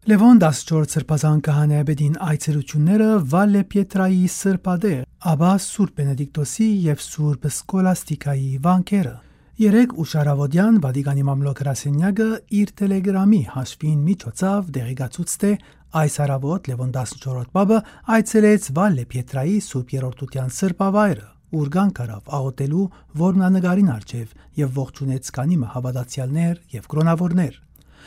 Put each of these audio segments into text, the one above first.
Լևոն 14 սրբազան քահանայապետին այցելությունները Վալլե Պիետրայի սրբադեղ, Աբա Սուրբ Բենեդիկտոսի եւ Սուրբ Սկոլաստիկայի վանքերը։ Երեք ուշարավոդյան Վատիկանի մամլոք-գրասենյակը իր տելեգրամի հաշվին միջոցով դեղեկացուց թե այս առավոտ Լևոն 14 պապը այցելեց Վալլե Պիետրայի Սուրբ Երրորդության սրբավայրը, ուր գանք արավ աղոթելու որմնանկարին առջև եւ ողջունեց քանի հավատացյալներ եւ կրոնավորներ։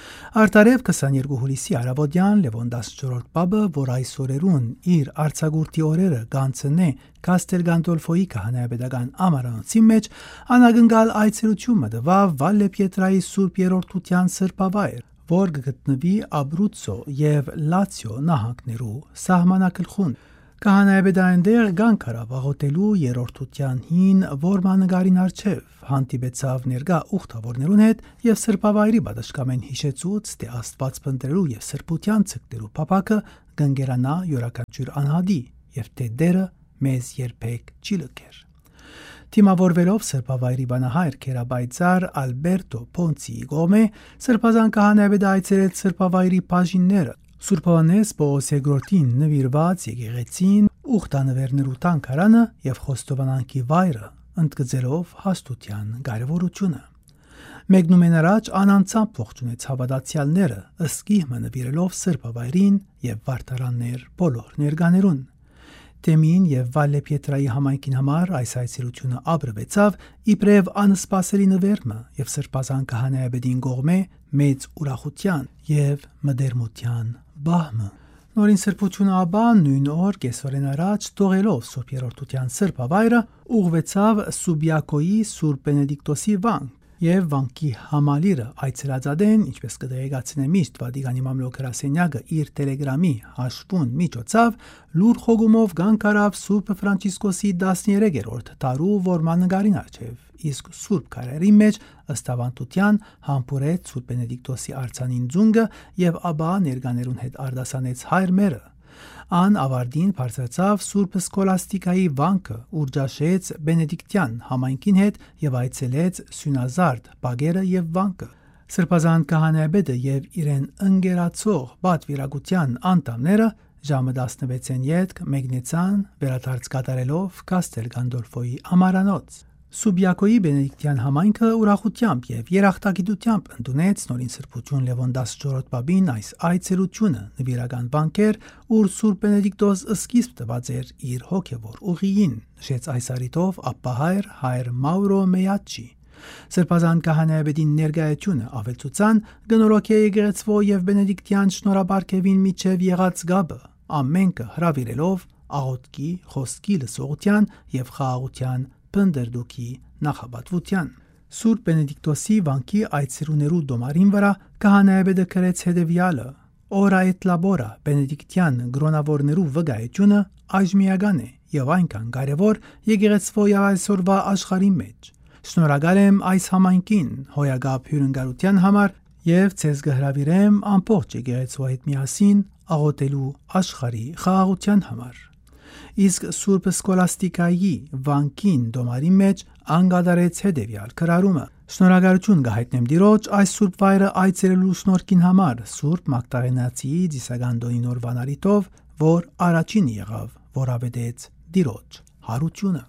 Արտարև 22 հուլիսի առավոտյան Լևոն 14 պապը, որ այս օրերուն իր արձակուրդի օրերը գանցնե Կաստել Գանդոլֆոյի քահանայապետական ամարանոցի մեջ, անագնգալ այցելություն մտավ Վալլե Պիետրայի Սուրբ Երրորդության սրբավայր, որ գտնվի Աբրուցո եւ Լացիո նահանգներու սահմանակլխուն։ Քահանայապետային դեր գանք արավ աղոթելու երրորդության հին որմնանկարին առջև, հանդիպեցավ ներկա ուխտավորներուն հետ եւ սրբավայրի պատշգամեն հիշեցուց, թե Աստված փնտրելու եւ սրբության ցկտելու փապակը գնգերանա յուրաքանչյուր անհադի եւ թե դերը մեզ երբեք չի լքեր։ Թիմավորվելով սրբավայրի բանահայր քերաբայծար Ալբերտո Պոնցիի գոմե, սրբազան քահանայապետը այցելեց սրբավայրի բաժինները, Սուրբ Հովհաննես Պողոս II-ին նվիրված եկեղեցին, ուխտանվերներու տանքարանը եւ խոստովանանքի վայրը, ընդգծելով հաստության կարեւորությունը։ Մեկնումեն առաջ անանցամբ ողջունեց հավատացյալները, ըսկիհմը նվիրելով սրբավայրին եւ վարդարաններ բոլոր ներկաներուն։ Թեմին եւ Վալլե Պիետրայի համայնքին համար այս այցելությունը ապրվեցավ իբրև անսպասելի նվերմը եւ սրբազան քահանայապետին կողմէ մեծ ուրախության եւ մդերմության բահմը։ Նորին սրբությունը աբա նույն օր կեսօրեն առաջ տողելով Սուրբ Երրորդության սրբավայրը ուղղվեցավ Սուբիակոյի Սուրբ Բենեդիկտոսի վանք եւ վանքի համալիրը այցելածադեն, ինչպես կդեղեկացնե միշտ Վատիկանի մամլոք-գրասենյակը իր տելեգրամի հաշվուն միջոցով լուր խոգումով գանք արավ Սուրբ Ֆրանցիսկոսի 13-րդ տարու որմնանկարին առջև, իսկ Սուրբ քարերի մեջ ըստ ավանդության համբուրեց Սուրբ Բենեդիկտոսի արձանին ձունգը եւ աբա ներկաներուն հետ արդասանեց հայր մերը։ Ան ավարտին բարձրացավ Սուրբ Սկոլաստիկայի վանքը, ուր ջաշեց Բենեդիկտյան համայնքին հետ եւ այցելեց Սյունազարդ բագերը եւ վանքը։ Սրբազան քահանայապետը եւ իրեն ընկերացող պատվիրակության անդամները ժամը 16-ին ետք մեկնեցան վերադարձ կատարելով Կաստել Գանդոլֆոյի ամարանոց։ Սուբիակոյի Բենեդիկտյան համայնքը ուրախությամբ եւ երախտագիտությամբ ընդունեց նորին սրբություն Լևոն 14 պապին այս այցելությունը նվիրական բանկեր, ուր Սուրբ Բենեդիկտոս սկիզբ տված էր իր հոգևոր ուղիին, նշեց այս առիթով ապահայր Մաուրո Մեյաչի։ Սրբազան քահանայապետին ներկայությունը ավելցուցան գնորոքե եկեղեցվո եւ Բենեդիկտյան շնորհաբարգեւին միջև եղած գաբը, ամենքը հրավիրելով աղոթքի, խոսքի լսողության եւ խաղաղության պնդերդուքի նախապատվության։ Սուրբ Բենեդիկտոսի վանքի այցելուներու դոմարին վրա քահանայապետը գրեց հետևյալը. «Օրա էտ լաբորա Բենեդիկտյան գրոնավորներու վկայությունը այժմիական է եւ այնքան կարեւոր եկեղեցվո եւ այսօրվա աշխարհի մեջ։ Շնորհակալ եմ այս համայնքին հոյագապ հյուրընկալության համար եւ ցեզ կհրավիրեմ ամբողջ եկեղեցվո հետ միասին աղոթելու աշխարհի խաղաղության համար»։ Իսկ Սուրբ Սկոլաստիկայի վանքին դոմարի մեջ անգադարեց հետևյալ քրարումը. «Շնորհակալություն կհայտնեմ Տիրոջ այս Սուրբ վայրը այցելելու շնորհքին համար Սուրբ Մագդաղենացիի Ձիսագանդոնի նորվան առիթով, որ առաջին եղավ, որ ավետեց Տիրոջ հարությունը»։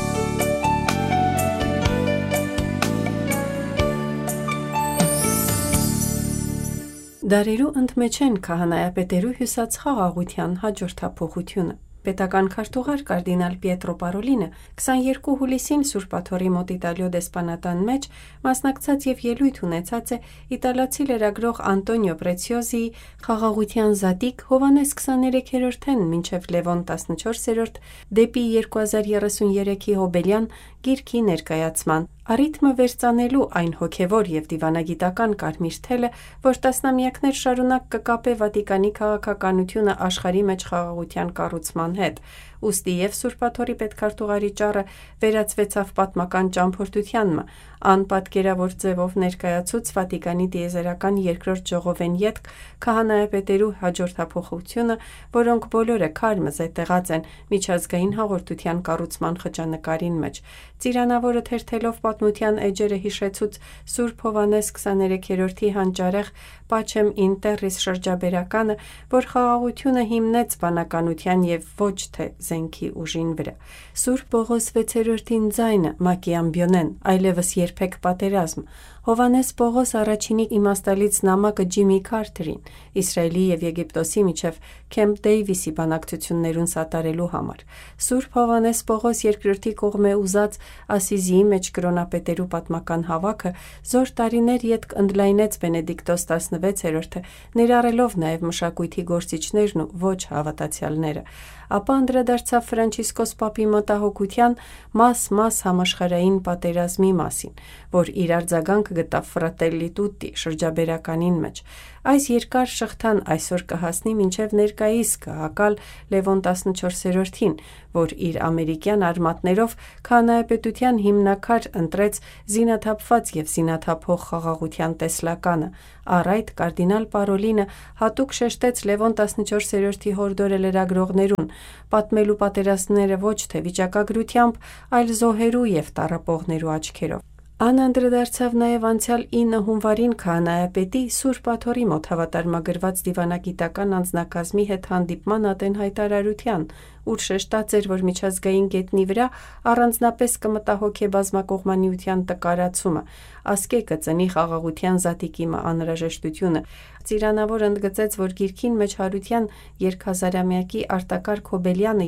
Դարերու ընդմեջ են քահանայապետերու հյուսած խաղաղության հաջորդափոխությունը։ Պետական քարտուղար կարդինալ Պիետրո Պարոլինը 22 հուլիսին Սուրբ Աթոռի մոտիտալյո դեսպանատան մեջ մասնակցած եւ ելույթ ունեցած է իտալացի լրագրող Անտոնիո Պրեցիոզի «Խաղաղության զատիկ» Հովհաննես 23-րդեն մինչև Լևոն 14-րդ դեպի 2033-ի հոբելյան գիրքի ներկայացման։ Առիթմը վերծանելու այն հոգևոր եւ դիվանագիտական կարմիր թելը, որ տասնամյակներ շարունակ կկապե Վատիկանի քաղաքականությունը աշխարհի մեջ խաղաղության կառուցման հետ, Ուստի եւ Սուրբաթորի պետքարտուղարի ճառը վերածվեցավ պատմական ճամփորդությանն, անպատկերավոր ձևով ներկայացուց Վատիկանի տիեզերական երկրորդ ժողովեն ետք քահանայապետերու հաջորդափոխությունը, որոնք բոլորը քարմզ է տեղած են միջազգային հաղորդության կառուցման խճանկարին մեջ։ Ծիրանավորը թերթելով պատմության էջերը հիշեցուց Սուրբ Հովհաննես 23-րդի հանճարեղ Պաչեմ in Terris շրջաբերականը, որ խաղաղությունը հիմնեց բանականության եւ ոչ թե զենքի ուժին վրա։ Սուրբ Պողոս 6-րդին ձայնը Մակիամբյոնեն, այլևս երբեք պատերազմ։ Հովհաննես Պողոս առաջինի իմաստալից նամակը Ջիմի Քարթերին, Իսրայելի եւ Եգիպտոսի միջև Քեմփ Դեյվիսի բանակցություններուն սատարելու համար։ Սուրբ Հովհաննես Պողոս երկրորդի կողմէ ուզած Ասիզիի մեջ կրոնապետերու պատմական հավաքը զոր տարիներ յետք ընդլայնեց Բենեդիկտոս 16-րդը, ներառելով նաեւ մշակույթի գործիչներն ու ոչ հավատացյալները, ապա անդրադարձավ Ֆրանցիսկոս Պապի մտահոգության մաս համաշխարհային պատերազմի մասին, որ իր արձագանքը գտավ Ֆրատելլի Տուտտի շրջաբերականին մեջ։ Այս երկար շղթան այսօր կհասնի մինչև ներկայիս քաղաքալ Լևոն 14-րդին, որ իր ամերիկյան արմատներով քահանայապետության հիմնակար ընտրեց զինաթափված եւ զինաթափող խաղաղության տեսլականը։ Առ այդ կարդինալ Պարոլինը հատուկ շեշտեց Լևոն 14-րդի հորդորը լրագրողներուն, պատմելու պատերազմները ոչ թե վիճակագրությամբ, այլ զոհերու եւ տառապողներու աչքերով։ Ան անդրադարձավ նաև անցյալ 9 հունվարին քահանայապետի Սուրբ Աթոռի մոտ հավատարմագրված դիվանագիտական անձնակազմի հետ հանդիպման ատեն հայտարարության, ուր շեշտած էր, որ միջազգային գետնի վրա առանձնապես կմտահոգե բազմակողմանիության տկարացումը, ասկե կծնի խաղաղության զատիկի անհրաժեշտությունը։ Ծիրանավոր ընդգծեց, որ գիրքին մեջ հարության երկհազարամյակի արտակարգ Հոբելյանը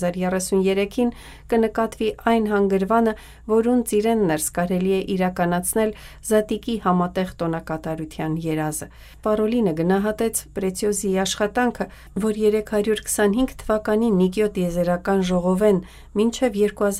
2033-ին կնկատվի այն հանգրվանը, որուն ծիրեն ներս կարելի է իրականացնել զատիկի համատեղ տոնակատարության երազը։ Պարոլինը գնահատեց Պրեցիոզի աշխատանքը, որ 325 թվականի Նիկիո տիեզերական ժողովեն մինչև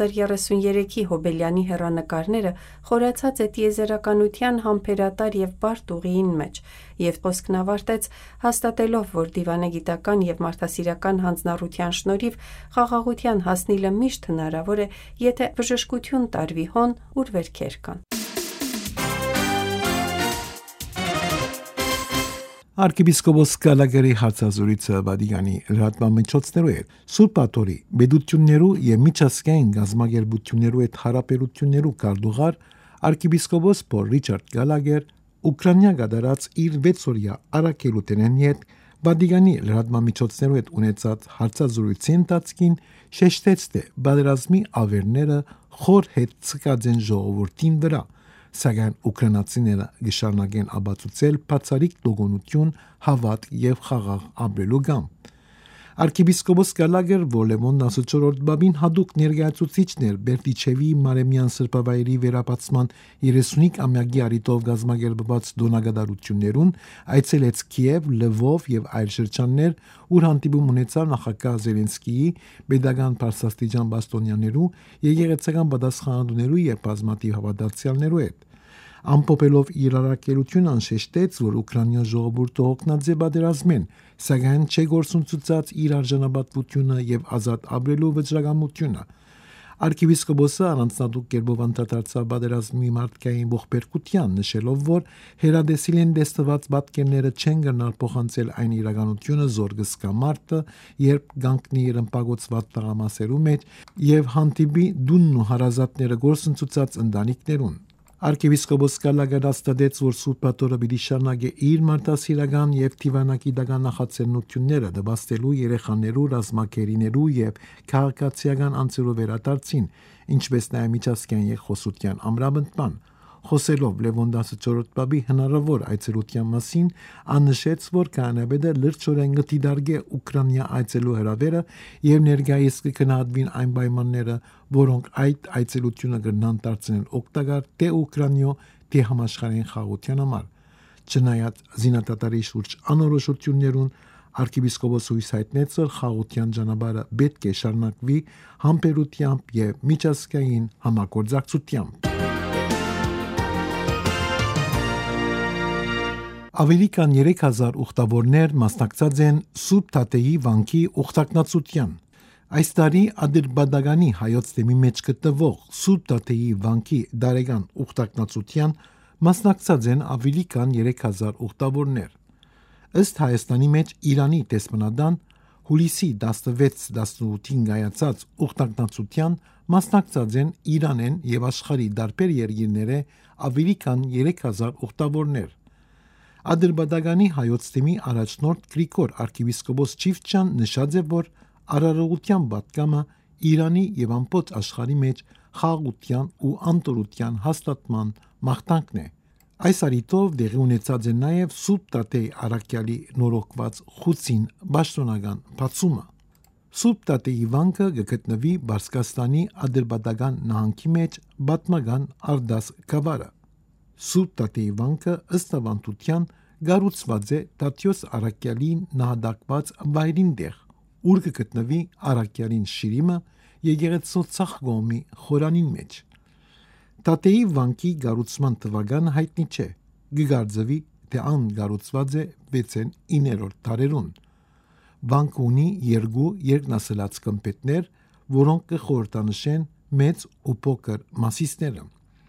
2033-ի Հոբելյանի հեռանկարները խորացած է տիեզերականության համբերատար եւ բարդ ուղիին մեջ, եւ խոսքն ավարտեց հաստատելով, որ դիվանագիտական եւ մարդասիրական հանձնառության շնորհիվ խաղաղության հասնելը միշտ հնարավոր է, եթե բժշկություն տարվի հոն, ուր վերքեր կան։ Arkipiskopos Gallagher-ի հարցազրույցը Վատիկանի լրատվամիջոցներով է Սուրբ Աթոռի բեդություններու եւ միջազգային գազագերբություններու հետ հարաբերություններու կարդուղար arkipiskopos Paul Richard Gallagher Ուկրաինա գդարած իր 6-օրյա առաքելութենեն հետ Վատիկանի լրատվամիջոցներով հետ ունեցած հարցազրույցի ընթացքին շեշտեց, թե բادرազմի ավերները խոր հետ ցկած են ժողովրդին վրա, սակայն ուկրաինացիները գշարնագեն աբացուցել բացառիկ տոկունություն, հավատ եւ խաղաղ ապրելու գամ։ Arkipiskopos Gallagher, որ Լևոն 14-րդ բաբին հadouk ներկայացուցիչներ Բերտիչևի Մարեմյան սրբավայրի վերապացման 35-ամյակի արիտով գազմագերբված դոնագադարություններուն այցելեց Կիև, Լվով եւ այլ շրջաններ, ուր հանդիպում ունեցավ նախագահ Զելենսկիի, Պետական Պարսաստիճան Բաստոնյաներու, եկեղեցական պատասխանատուներու եւ բազմաթիվ հավատացյալներու հետ։ Ամփոփելով իր առաքելությունը անշեշտեց, որ Ուկրաինա ժողովուրդը հոգնած է պատերազմեն, սակայն չէ գործունեացած իր արժանապատվությունը եւ ազատ ապրելու վճռականությունը։ Arkipiskopos-ը առանձնատուկ կերպով անդրադարձավ պատերազմի մարդկային ողբերգության, նշելով, որ հերադեսիլեն դեստված պատկերները չեն գնալ փոխանցել այն իրականությունը զոր կսկա մարդը, երբ գանկնի երմպագոցված տղամասերու մեջ եւ հանդիպի դունն ու հարազատները գործունեացած ընտանիքներուն։ Arkipiskopos Gallagher աստադեց, որ Սուրբ Աթոռը պիտի շարունակի իր մարդասիրական եւ դիվանագիտական նախաձեռնությունները դպաստելու երեխաներու, ռազմակերիներու եւ քաղաքացիական անձերու վերադարձին, ինչպես նաեւ միջազգային երկխոսության ամրապնդման։ Խոսելով Լևոն 14-րդ բաբի հնարավոր այցելության մասին, աննշեց, որ քահանայապետը լրջորեն գտիդարգե Ուկրաինա այցելու հրավերը եւ ներկայիս կգնահատվին այն պայմանները, որոնք այդ այցելությունը կգնան դարձնել օգտակար թե Ուկրաինայո, թե համաշխարհային խաղաղության համար։ Չնայած զինադատարի շուրջ անորոշություններուն, arkipiskopos հույս հայտնեց, որ խաղաղության ճանապարհը պետք է շարունակվի համբերությամբ եւ միջազգային համագործակցությամբ։ Ավելի քան 3000 ուխտավորներ մասնակցած են Սուրբ Թատեի վանքի ուխտակնացության։ Այս տարի Ադրբադագանի հայոց թեմի մեջ գտնվող Սուրբ Տաթեի վանքի դարեգան ուխտակնացության մասնակցած են ավելի քան 3000 ուխտավորներ։ Ըստ Հայաստանի մեջ Իրանի տեսփանադան հուլիսի 16-18-ին կայացած ուխտակնացության մասնակցած են Իրանեն եւ աշխարհի տարբեր երկրների ավելի քան 3000 ուխտավորներ։ Ադրբադագանի հայոց թեմի առաջնորդ Գրիգոր arczepiskopos Չիվչյան նշած է, որ արարողության պատգամը Իրանի եւ ամբողջ աշխարհի մեջ խաղաղության ու անտորության հաստատման մաղթանքն է։ Այս արիտով դեղի ունեցած է նաև Սուրբ Տաթեի առաքյալի նորոգված խուցին պաշտոնական բացումը։ Սուրբ Տաթեի վանքը գտնվի Բարսկաստանի Ադրբադական նահանգի մեջ պատմական Արդաս գավառը։ Սուրբ Տաթեի վանքը ըստ ավանդության կառուցված է Տաթեոս առաքյալին նահատակված վայրին տեղ, ուր գտնվի առաքյալին շիրիմը եկեղեցու ցախ կողմի խորանին մեջ։ Տաթեի վանքի կառուցման թվականը հայտնի չէ։ Գկարձվի, թե ան կառուցված է 6-9-րդ դարերուն։ Վանքը ունի երկու երկնասլաց գմբեթներ, որոնք կխորհրդանշեն մեծ ու փոքր մասիսները։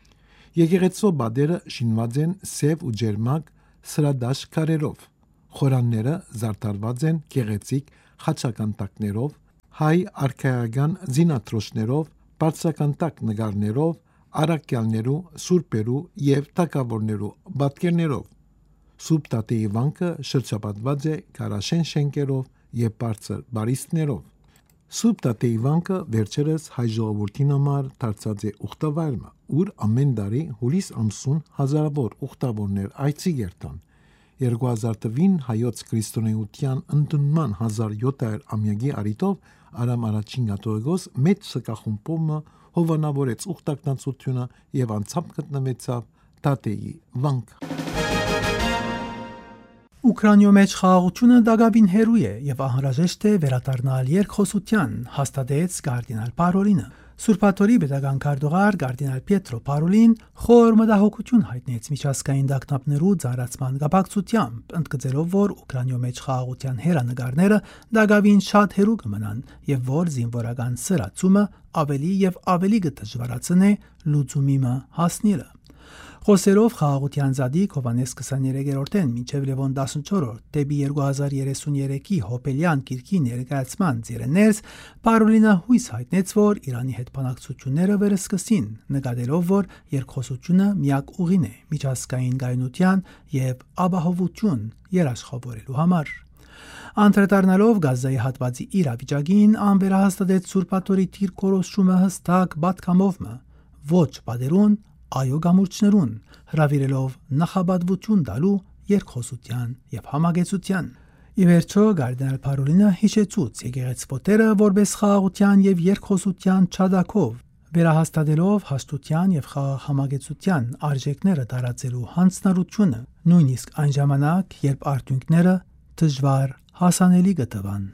Եկեղեցու բադերը շինված են սև ու ջերմակ սրադաշ քարերով։ Խորանները զարդարված են գեղեցիկ խաչականտակներով, հայ արքայական զինաթրոշներով, բարձրականտակ նկարներով, առաքյալներու, սուրբերու եւ թագավորներու պատկերներով։ Սուրբ Տաթեի վանքը շրջապատված է քարաշեն շենքերով եւ բարձր բարիստներով։ Սուրբ Տաթեի վանքը վերջերս հայ ժողովրդին համար դարձած է ուխտավայրը, ուր ամեն տարի հուլիս ամսուն հազարավոր ուխտավորներ այցի գերտան։ 2000-ին հայոց քրիստոնեության ընդունման 1700 ամյակի արիտով Արամ առաջին կաթողիկոս մեծ սկախումբումը հովանավորեց ուխտակնացությունը եւ անցավ գտնվեցավ Տաթեի վանքը։ Ուկրաինայում մեջ խաղաղությունը դակավին հերույ է եւ անհրաժեշտ է վերադառնալ երկխոսության, հաստատեց կարդինալ Պարոլինը։ Սուրբաթորի պետական քարտուղար կարդինալ Պիետրո Պարոլին խոր մտահոգություն հայտնեց միջազգային դակնապներու ծառացման կապակցությամբ, ընդգծելով, որ Ուկրաինայում մեջ խաղաղության հերանեկարները դակավին շատ հերու կմնան եւ որ զինվորական սրացումը ավելի եւ ավելի կդժվարացնե լուծումի հասնելը։ Խոսերով խաղաղության ծադիկ Հովանես 23-րդեն մինչև Լևոն 14-րդ դեպի 2033-ի հոպելյան գիրքի ներկայացման ծերեներս Պարոլինը հույս հայտնեց, որ Իրանի հետ բանակցությունները վերսկսին, նկատելով, որ երկխոսությունը միակ ուղին է միջազգային կայունության եւ ապահովություն երաշխավորելու համար։ Անդրադառնալով Գազայի հատվածի իրավիճակին, անվերահաստատեց Սուրբաթորի թիրքորոշումը հստակ պատգամով ոչ պատերուն այո գամուրջներուն, հրավիրելով նախաբադվություն տալու երկխոսության եւ համագեցության։ Ի վերջո կարդինալ Պարոլինը հիշեցուց եկեղեցվոտերը որպես խաղաղության եւ երկխոսության չադակով, վերահաստատելով հաշտության եւ խաղաղ համագեցության արժեքները տարածելու հանձնարարությունը, նույնիսկ այն ժամանակ, երբ արդյունքները դժվար հասանելի գտվան։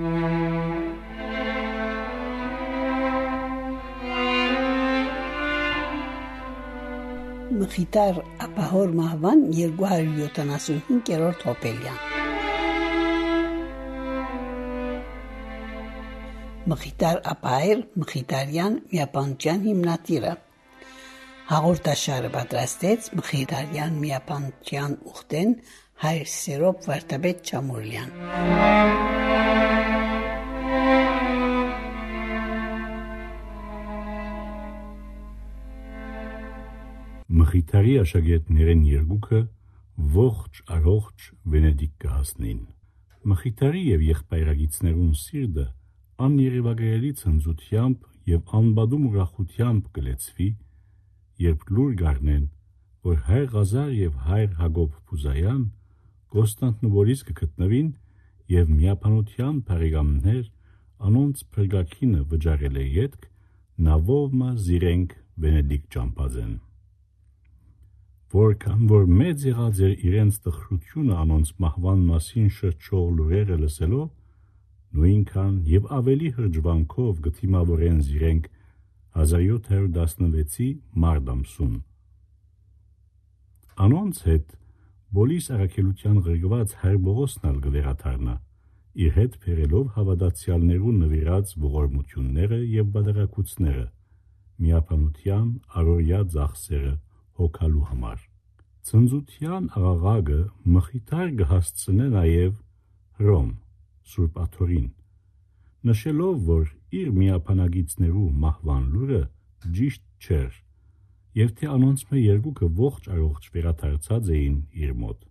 Մխիտար ապահոր մահվան 275-րդ հոպելյան։ Մխիտար ապահեր Մխիտարյան միապանության հիմնադիրը հաղորդաշարը պատրաստեց Մխիտարյան միապանության ուխտեն հայր Սերոբ Վարդապետ Չամուրլյան։ Մխիթարի աշակերտներեն երկուքը ողջ առողջ Վենեդիկ կհասնին։ Մխիթարի եւ եղբայրագիցներուն սիրտը աներևակայելի ցնծությամբ եւ անբադում ուրախությամբ կլեցվի, երբ լուր գարնեն, որ հայր Ղազար եւ հայր Հակոբ Փուզայան Կոստանդնուպոլիս կգտնվին եւ միապանության բարեկամներ անոնց փրկակինը վճարել է ետք նավովը զիրենք Վենեդիկ ճամփազեն։ Որքան որ մեծ եղած էր իրենց տխրությունը անոնց մահվան մասին շրջող լուրերը լսելով, նույնքան եւ ավելի հրճվանքով գտիմավորեն զիրենք 1716-ի մարտ ամսուն։ Անոնց հետ Բոլիս առաքելության ղրգված հայր Բողոսն ալ գվերաթարնա, իր հետ բերելով հավատացյալներու նվիրած ողորմությունները եւ բادرակուցները, միապանության առօրյա ծախսերը հոգալու համար։ Ծնծության աղաղակը մխիթար կհասցնե նաեւ Հռոմ Սուրբ Աթորին, նշելով, որ իր միապանագիցներու մահվան լուրը ճիշտ չէր, եւ թե անոնց մե երկուքը ողջ առողջ վերադարձած էին իր մոտ։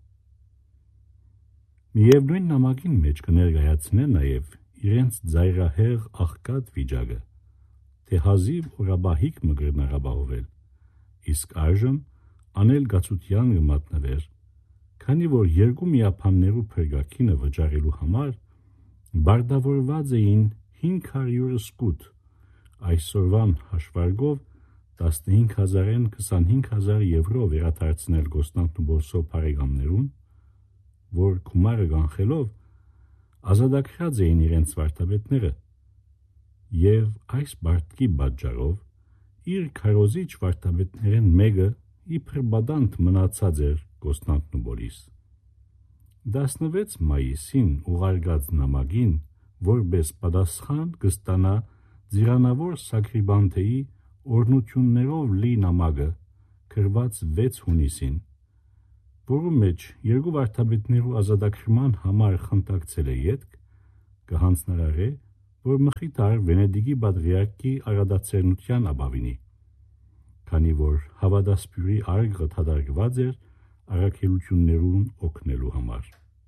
Միևնույն նամակին մեջ կներկայացնե նաեւ իրենց ծայրահեղ աղքատ վիճակը, թե հազիվ օրաբահիկ մը գրնարաբահովել, իսկ այժմ անել գացության կմատնվեր, քանի որ երկու միապաններու փրկակինը վճարելու համար բարդավորված էին 500 սկուտ, այսօրվան հաշվարկով 15,000-ին 25,000 եվրո վերադարձնել Կոստանդնուպոլսո բարեկամներուն, որ գումարը կանխելով ազատագրած էին իրենց վարդապետները, եւ այս բարտկի պատճառով իր քարոզիչ վարդապետներեն մեկը իբր բադանտ մնացած էր Կոստանդնուպոլիս։ 16 մայիսին ուղարկած նամակին որպես պատասխան կստանա Ձիրանավոր Սակրիբանթեի օրնություններով լի նամակը գրված 6 հունիսին, որու մեջ երկու վարդապետներու ազատագրման համար խնդակցել է ետք, կհանձնարարե, որ մխիթար Վենեդիգի պատրիարքի արադացերնության ապավինի, քանի որ հավատասպյուրի արգը թադարգված էր առաքելություններուն օգնելու համար։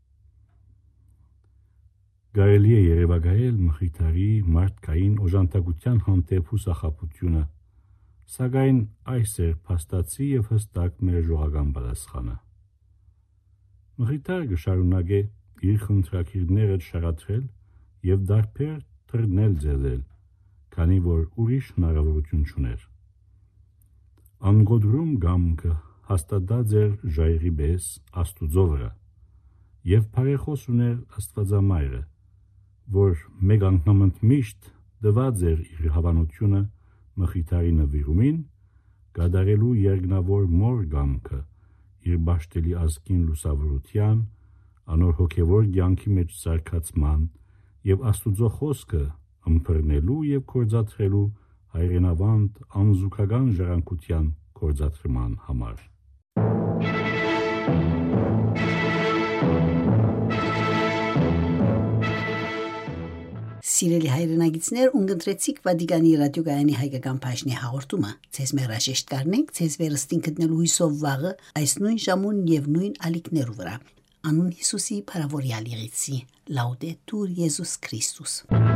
Կարելի է երևակայել մխիթարի մարդկային օժանդակության հանդեպ հուսախաբությունը, սակայն այս էր փաստացի եւ հստակ մեր ժողական պատասխանը։ Մխիթար կշարունակե իր խնդրակիրները շարադրել եւ դարբեր թռնել ձեզել, քանի որ ուրիշ հնարավորություն չուներ։ Անգոդրում գամքը հաստատած էր ժայռի պես Աստուծո վրա եւ բարեխոս ուներ Աստվածամայրը, որ մեկ անգամ միշտ դված էր իր հավանությունը մխիթարի նվիրումին, կատարելու երկնավոր մոր գամքը իր բաշտելի ազգին լուսավորության, անոր հոգևոր կյանքի մեջ զարգացման եւ Աստուծո խոսքը ըմբռնելու եւ կործածելու հայրենավանդ անզուգական ժառանգության կործածման համար։ Սիրելի հայրենագիտներ, ունգընտրեցիք Վատիկանի ռադիոգայանի հայկական բաժնի հաղորդումը։ Ձեզ մեր հրաժեշտ կառնենք, ձեզ վերստին գտնելու հույսով վաղը այս նույն ժամուն եւ նույն ալիքներու վրա։ Անուն Հիսուսի փարավորյալ եղեցի։ Լաուդետուր Եզուս Քրիստոս։